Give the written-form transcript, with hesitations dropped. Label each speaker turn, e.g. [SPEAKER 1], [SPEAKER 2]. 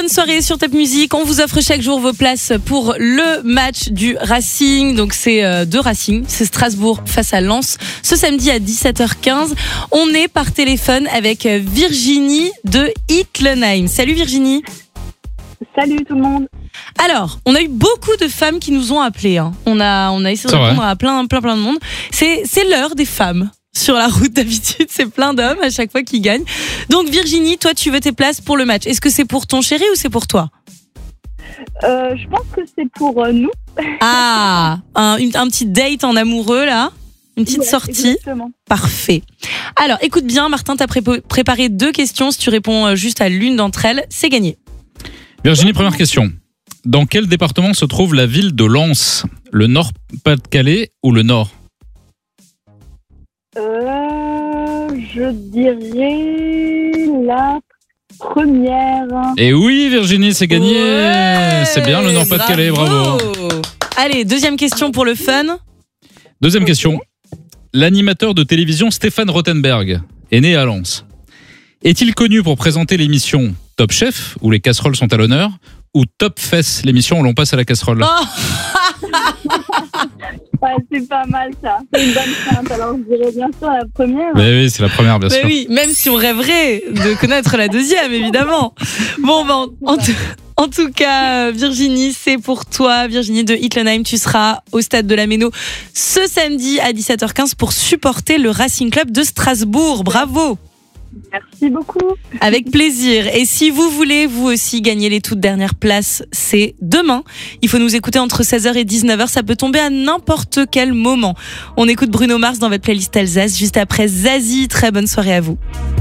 [SPEAKER 1] soirée sur Top Music. On vous offre chaque jour vos places pour le match du Racing. Donc c'est de Racing, c'est Strasbourg face à Lens. Ce samedi à 17h15, on est par téléphone avec Virginie de Hitlenheim. Salut Virginie.
[SPEAKER 2] Salut tout le monde.
[SPEAKER 1] Alors, on a eu beaucoup de femmes qui nous ont appelés. Hein. On a essayé de répondre à plein de monde. C'est l'heure des femmes. Sur la route, d'habitude, c'est plein d'hommes à chaque fois qui gagnent. Donc Virginie, toi, tu veux tes places pour le match. Est-ce que c'est pour ton chéri ou c'est pour toi ?
[SPEAKER 2] Je pense que c'est pour nous.
[SPEAKER 1] Ah, un petit date en amoureux, là. Une petite sortie.
[SPEAKER 2] Exactement.
[SPEAKER 1] Parfait. Alors, écoute bien, Martin t'a préparé 2 questions. Si tu réponds juste à l'une d'entre elles, c'est gagné.
[SPEAKER 3] Virginie, première question. Dans quel département se trouve la ville de Lens ? Le Nord-Pas-de-Calais ou le Nord ?
[SPEAKER 2] Je dirais la première.
[SPEAKER 3] Et oui, Virginie, c'est gagné.
[SPEAKER 1] Ouais,
[SPEAKER 3] c'est bien le Nord-Pas-de-Calais, bravo.
[SPEAKER 1] Allez, deuxième question pour le fun.
[SPEAKER 3] Deuxième question. L'animateur de télévision Stéphane Rothenberg est né à Lens. Est-il connu pour présenter l'émission Top Chef, où les casseroles sont à l'honneur, ou Top Fesses, l'émission où l'on passe à la casserole ?
[SPEAKER 2] Ouais, c'est pas mal ça. C'est une bonne feinte. Alors je dirais bien sûr la première.
[SPEAKER 3] Mais oui, c'est la première, bien sûr.
[SPEAKER 1] Oui, même si on rêverait de connaître la deuxième, évidemment. Bon, en tout cas, Virginie, c'est pour toi. Virginie de Hitlenheim, tu seras au stade de la Méno ce samedi à 17h15 pour supporter le Racing Club de Strasbourg. Bravo!
[SPEAKER 2] Merci beaucoup.
[SPEAKER 1] Avec plaisir. Et si vous voulez, vous aussi, gagner les toutes dernières places, c'est demain. Il faut nous écouter entre 16h et 19h. Ça peut tomber à n'importe quel moment. On écoute Bruno Mars dans votre playlist Alsace, juste après Zazie. Très bonne soirée à vous.